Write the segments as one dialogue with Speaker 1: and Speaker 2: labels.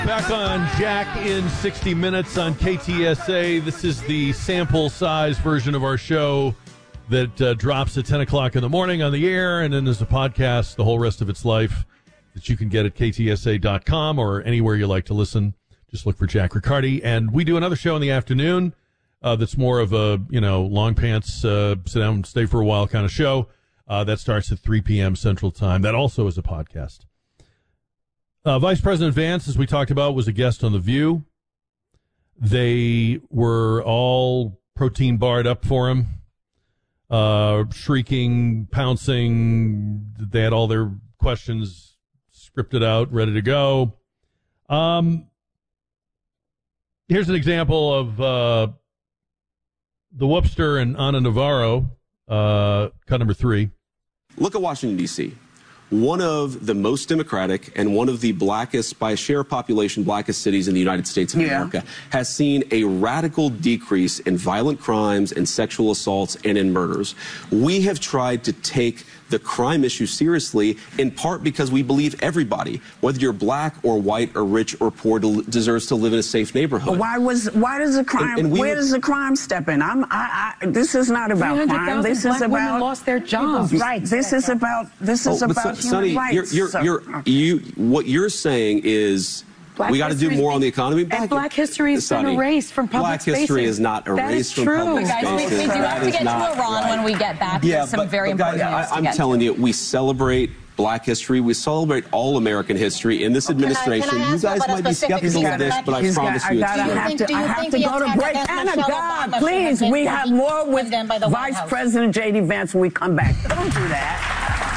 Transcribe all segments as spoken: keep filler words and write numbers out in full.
Speaker 1: Back on Jack in sixty minutes on K T S A. This is the sample size version of our show that uh, drops at ten o'clock in the morning on the air, and then there's a podcast the whole rest of its life that you can get at K T S A dot com or anywhere you like to listen. Just look for Jack Riccardi. And we do another show in the afternoon uh, that's more of a, you know, long pants, uh, sit down and stay for a while kind of show. Uh, that starts at three p.m. Central Time. That also is a podcast. Uh, Vice President Vance, as we talked about, was a guest on The View. They were all protein barred up for him, uh, shrieking, pouncing. They had all their questions scripted out, ready to go. Um, here's an example of uh, the whoopster and Ana Navarro, uh, cut number three.
Speaker 2: Look at Washington, D C One of the most democratic and one of the blackest, by share of population, blackest cities in the United States of yeah. America, has seen a radical decrease in violent crimes and sexual assaults and in murders. We have tried to take the crime issue seriously, in part because we believe everybody, whether you're black or white or rich or poor, deserves to live in a safe neighborhood.
Speaker 3: But why was why does the crime? And, and where does the crime step in? I'm. I, I, this is not about crime. This is about
Speaker 4: women lost their jobs.
Speaker 3: Rights. This is about. This is
Speaker 2: oh,
Speaker 3: about
Speaker 2: so,
Speaker 3: human
Speaker 2: Sonny,
Speaker 3: rights.
Speaker 2: You're, you're, you're,
Speaker 3: okay.
Speaker 2: you. What you're saying is. Black we got to do more on the economy.
Speaker 4: Black, and black history has been erased from public
Speaker 2: black
Speaker 4: spaces.
Speaker 2: Black history is not erased from
Speaker 4: true.
Speaker 2: public
Speaker 5: guys,
Speaker 2: spaces.
Speaker 5: We, we do have to get to Iran
Speaker 2: right.
Speaker 5: when we get back.
Speaker 2: Yeah,
Speaker 5: There's some
Speaker 2: but,
Speaker 5: very
Speaker 2: but guys,
Speaker 5: important news
Speaker 2: I, I'm
Speaker 5: to get
Speaker 2: telling
Speaker 5: to.
Speaker 2: you, we celebrate black history. We celebrate all American history in this administration.
Speaker 5: Can I, can I
Speaker 2: you guys might be skeptical of this, but I promise
Speaker 3: got,
Speaker 2: you
Speaker 3: I
Speaker 2: it's
Speaker 3: gotta have to, I have to go to break. Anna, God,
Speaker 5: Obama
Speaker 3: please, we have more with Vice
Speaker 5: House.
Speaker 3: President J D Vance when we come back. Don't do that.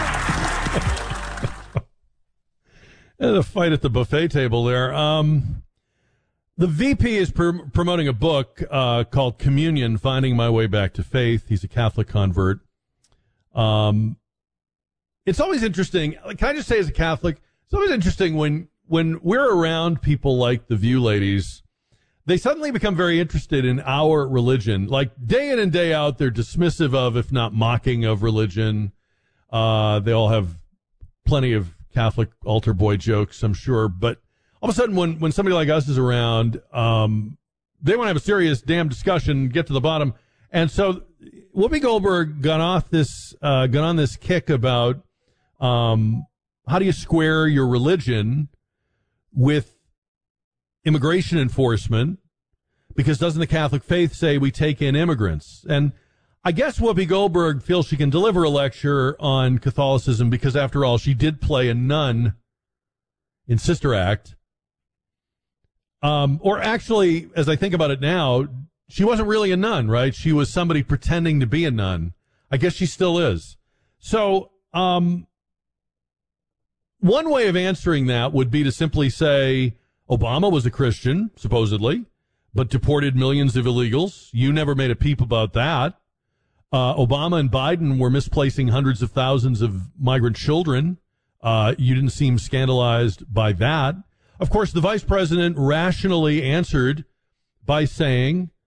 Speaker 1: The fight at the buffet table there. Um, the V P is pr- promoting a book uh, called Communion, Finding My Way Back to Faith. He's a Catholic convert. Um, it's always interesting. Can I just say as a Catholic, it's always interesting when, when we're around people like the View ladies, they suddenly become very interested in our religion. Like day in and day out, they're dismissive of, if not mocking of religion. Uh, they all have plenty of Catholic altar boy jokes, I'm sure. But all of a sudden, when, when somebody like us is around, um, they want to have a serious damn discussion, get to the bottom. And so Whoopi Goldberg got off this, uh, got on this kick about, um, how do you square your religion with immigration enforcement? Because doesn't the Catholic faith say we take in immigrants? And I guess Whoopi Goldberg feels she can deliver a lecture on Catholicism because, after all, she did play a nun in Sister Act. Um, or actually, as I think about it now, she wasn't really a nun, right? She was somebody pretending to be a nun. I guess she still is. So, um, one way of answering that would be to simply say Obama was a Christian, supposedly, but deported millions of illegals. You never made a peep about that. Uh, Obama and Biden were misplacing hundreds of thousands of migrant children. Uh, you didn't seem scandalized by that. Of course, the vice president rationally answered by saying